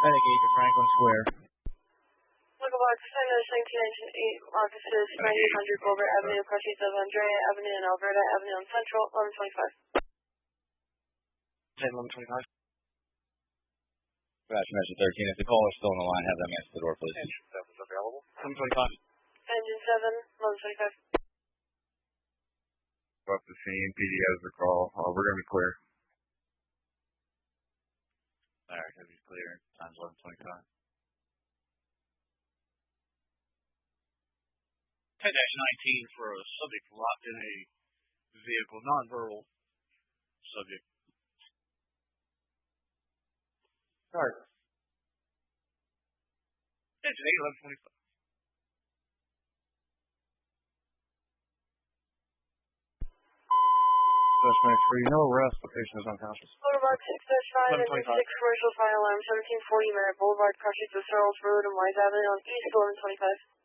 Renegade to Franklin Square. Local box, St. 8 offices, 9800 Gilbert Avenue, crossings of Andrea Avenue and Alberta Avenue on Central, 1125. 1125. Gotcha, Measure 13. If the caller is still on the line, have them answer the door, please. Engine 7 is available. 1125. Engine 7, 1125. Up the scene, PD has the call. We're going to be clear. Alright, heavy's clear. Time's 1125. 10-19 for a subject locked in a vehicle, non-verbal subject. Start. Engine 8, 1125. Suspect for no arrest. Location is unconscious. Local box 6-5, engine 6, commercial fire alarm, 1740 Merritt Boulevard, crossings of Charles Road and Wise Avenue on East, 1125.